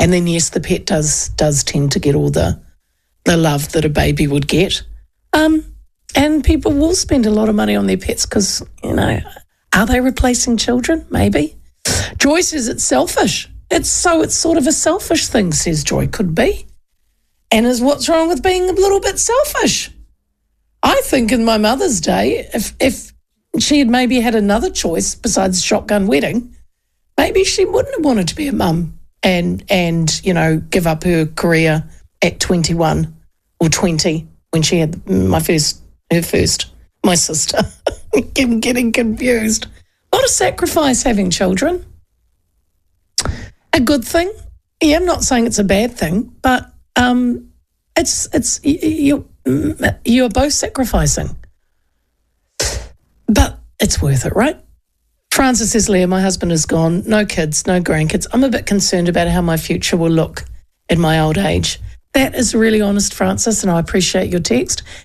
And then, yes, the pet does tend to get all the love that a baby would get. And people will spend a lot of money on their pets because, are they replacing children? Maybe. Joy says it's selfish. It's sort of a selfish thing, says Joy. Could be. And is what's wrong with being a little bit selfish? I think in my mother's day, if she had maybe had another choice besides shotgun wedding, maybe she wouldn't have wanted to be a mum and give up her career at 21 or 20 when she had my sister. I'm getting confused. A lot of sacrifice having children. A good thing. Yeah, I'm not saying it's a bad thing, but you're both sacrificing. But it's worth it, right? Francis says, Leah, my husband is gone. No kids, no grandkids. I'm a bit concerned about how my future will look in my old age. That is really honest, Francis, and I appreciate your text.